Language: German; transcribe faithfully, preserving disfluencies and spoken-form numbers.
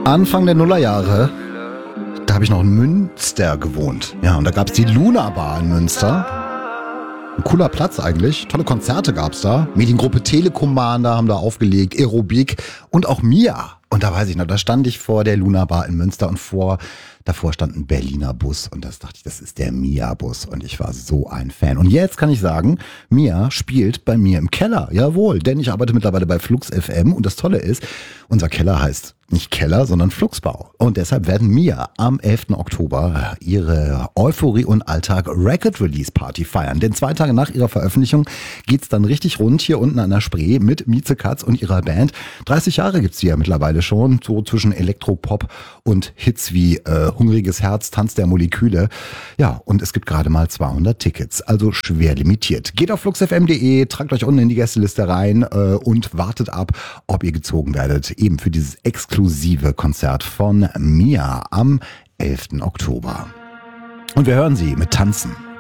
Anfang der Nullerjahre, da habe ich noch in Münster gewohnt. Ja, und da gab es die Luna Bar in Münster. Ein cooler Platz eigentlich. Tolle Konzerte gab es da. Mediengruppe Telekommander haben da aufgelegt, Aerobik und auch Mia. Und da weiß ich noch, da stand ich vor der Luna Bar in Münster und vor, davor stand ein Berliner Bus und das dachte ich, das ist der Mia-Bus und ich war so ein Fan. Und jetzt kann ich sagen, Mia spielt bei mir im Keller, jawohl, denn ich arbeite mittlerweile bei Flux F M und das Tolle ist, unser Keller heißt nicht Keller, sondern Fluxbau. Und deshalb werden Mia am elften Oktober ihre Euphorie und Alltag Record Release Party feiern. Denn zwei Tage nach ihrer Veröffentlichung geht's dann richtig rund hier unten an der Spree mit Mieze Katz und ihrer Band. dreißig Jahre gibt's die ja mittlerweile schon, so zwischen Elektropop und Hits wie äh, Hungriges Herz, Tanz der Moleküle. Ja, und es gibt gerade mal zweihundert Tickets, also schwer limitiert. Geht auf flux f m punkt de, tragt euch unten in die Gästeliste rein äh, und wartet ab, ob ihr gezogen werdet, eben für dieses exklusive Konzert von Mia am elften Oktober. Und wir hören sie mit Tanzen.